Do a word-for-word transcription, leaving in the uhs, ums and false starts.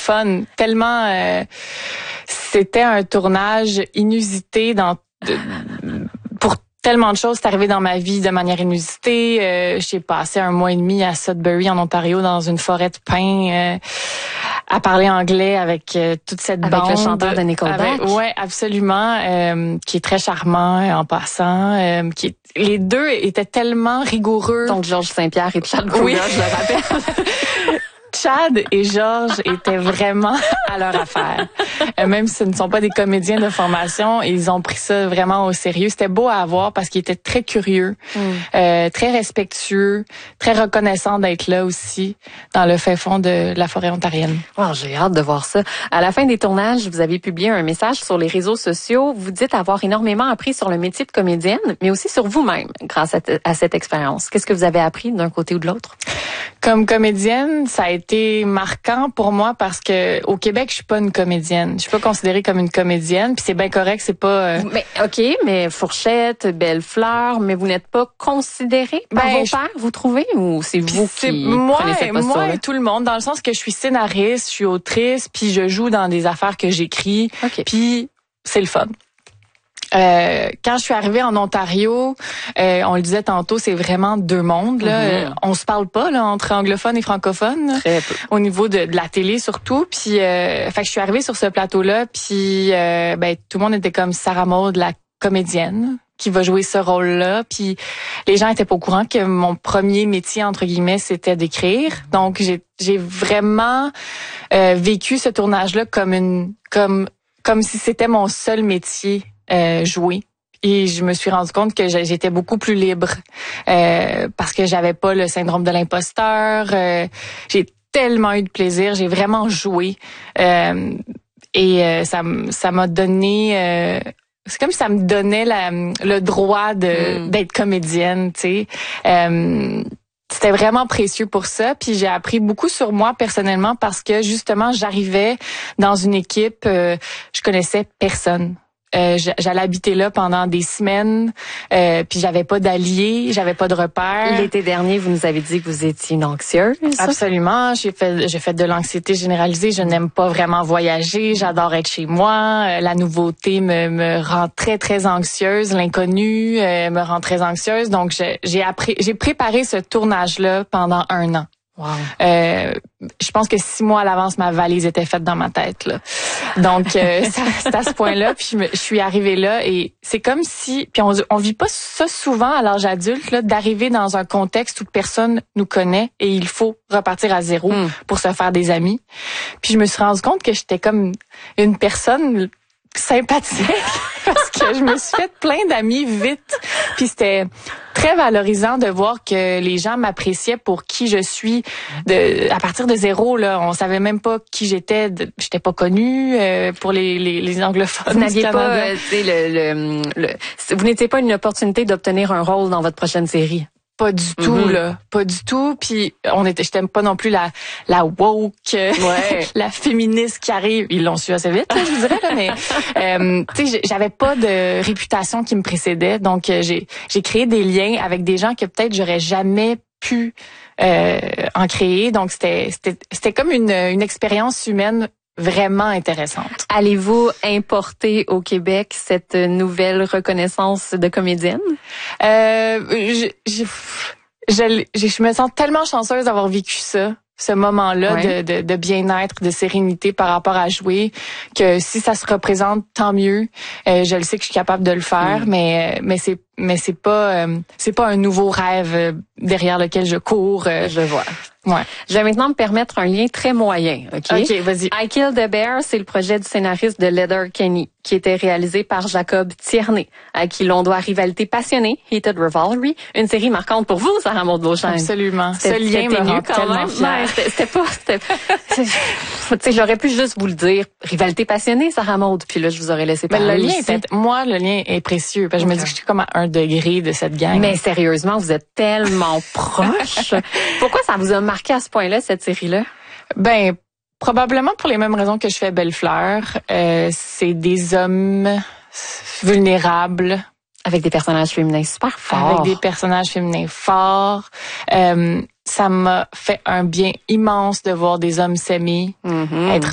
fun, tellement... Euh, c'était un tournage inusité dans de, pour tellement de choses. C'est arrivé dans ma vie de manière inusitée. Euh, j'ai passé un mois et demi à Sudbury, en Ontario, dans une forêt de pins, euh, à parler anglais avec euh, toute cette avec bande. Avec le chanteur de Nickelback. Ouais, absolument. Euh, qui est très charmant euh, en passant. Euh, qui est, les deux étaient tellement rigoureux. Donc Georges Saint-Pierre et Chad Kroeger, oui. je le rappelle. Chad et Georges étaient vraiment à leur affaire. Euh, même si ce ne sont pas des comédiens de formation, ils ont pris ça vraiment au sérieux. C'était beau à voir parce qu'ils étaient très curieux, mm. euh, très respectueux, très reconnaissants d'être là aussi, dans le fin fond de la forêt ontarienne. Wow, j'ai hâte de voir ça. À la fin des tournages, vous avez publié un message sur les réseaux sociaux. Vous dites avoir énormément appris sur le métier de comédienne, mais aussi sur vous-même grâce à, t- à cette expérience. Qu'est-ce que vous avez appris d'un côté ou de l'autre? Comme comédienne, ça a été marquant pour moi parce que au Québec, je suis pas une comédienne. Je suis pas considérée comme une comédienne, puis c'est bien correct, c'est pas. Euh... Mais ok, mais Fourchette, Belle Fleur, mais vous n'êtes pas considérée par ben, vos pairs, vous trouvez, ou c'est vous c'est qui moi, prenez cette posture-là? Moi et tout le monde, dans le sens que je suis scénariste, je suis autrice, puis je joue dans des affaires que j'écris, okay. Puis c'est le fun. Euh, quand je suis arrivée en Ontario, euh, on le disait tantôt, c'est vraiment deux mondes. Là. Mm-hmm. On se parle pas là entre anglophones et francophones. Très peu. Au niveau de, de la télé surtout. Puis, euh, fait que je suis arrivée sur ce plateau-là, puis euh, ben tout le monde était comme Sarah Maud, la comédienne qui va jouer ce rôle-là. Puis les gens étaient pas au courant que mon premier métier entre guillemets c'était d'écrire. Donc j'ai j'ai vraiment euh, vécu ce tournage-là comme une comme comme si c'était mon seul métier. Euh, jouer. Et je me suis rendu compte que j'étais beaucoup plus libre euh, parce que j'avais pas le syndrome de l'imposteur. Euh, j'ai tellement eu de plaisir, j'ai vraiment joué euh, et euh, ça ça m'a donné. Euh, c'est comme si ça me donnait la, le droit de mm. d'être comédienne, tu sais. Euh, C'était vraiment précieux pour ça, puis j'ai appris beaucoup sur moi personnellement parce que justement j'arrivais dans une équipe, euh, je connaissais personne. Euh, j'allais habiter là pendant des semaines, euh, puis j'avais pas d'alliés, j'avais pas de repères. L'été dernier, vous nous avez dit que vous étiez une anxieuse. Absolument, j'ai fait j'ai fait de l'anxiété généralisée. Je n'aime pas vraiment voyager, j'adore être chez moi. Euh, la nouveauté me me rend très très anxieuse, l'inconnu euh, me rend très anxieuse. Donc j'ai j'ai appris, j'ai préparé ce tournage là pendant un an. Wow. Euh, je pense que six mois à l'avance, ma valise était faite dans ma tête, là. Donc, euh, c'est à ce point-là. Puis je, me, je suis arrivée là et c'est comme si, puis on, on vit pas ça souvent à l'âge adulte, là, d'arriver dans un contexte où personne nous connaît et il faut repartir à zéro mm. pour se faire des amis. Puis je me suis rendu compte que j'étais comme une personne sympathique parce que je me suis fait plein d'amis vite. Puis c'était très valorisant de voir que les gens m'appréciaient pour qui je suis de à partir de zéro là, on savait même pas qui j'étais, de, j'étais pas connue euh, pour les les, les anglophones. Vous n'aviez pas euh, tu sais le, le, le vous n'étiez pas une opportunité d'obtenir un rôle dans votre prochaine série. Pas du tout mm-hmm. là, pas du tout. Puis on était, j'étais pas non plus la la woke, ouais. la féministe qui arrive. Ils l'ont su assez vite, là, je vous dirais là, mais euh, tu sais, j'avais pas de réputation qui me précédait, donc j'ai j'ai créé des liens avec des gens que peut-être j'aurais jamais pu euh, en créer. Donc c'était c'était c'était comme une une expérience humaine vraiment intéressante. Allez-vous importer au Québec cette nouvelle reconnaissance de comédienne? Euh, je, je, je, je, je me sens tellement chanceuse d'avoir vécu ça, ce moment-là ouais. de, de, de bien-être, de sérénité par rapport à jouer, que si ça se représente, tant mieux. Euh, je le sais que je suis capable de le faire, mm. mais mais c'est mais c'est pas euh, c'est pas un nouveau rêve derrière lequel je cours. Euh, je vois. Ouais. Je vais maintenant me permettre un lien très moyen, OK? OK, vas-y. I Killed a Bear, c'est le projet du scénariste de Letterkenny, qui était réalisé par Jacob Tierney, à qui l'on doit Rivalité passionnée, Heated Rivalry, une série marquante pour vous, Sarah Maud Beauchamp. Absolument. Ce lien me rend tellement fière. C'était pas... C'était, tu sais, j'aurais pu juste vous le dire, Rivalité passionnée, Sarah Maud, puis là, je vous aurais laissé parler. Mais le lien est, moi, le lien est précieux, parce que okay. je me dis que je suis comme à un degré de cette gang. Mais sérieusement, vous êtes tellement proches. Pourquoi ça vous a marqué à ce point-là, cette série-là? Ben, probablement pour les mêmes raisons que je fais Belle Fleur. Euh, c'est des hommes vulnérables. Avec des personnages féminins super forts. Avec des personnages féminins forts. Euh, ça m'a fait un bien immense de voir des hommes s'aimer, mm-hmm. être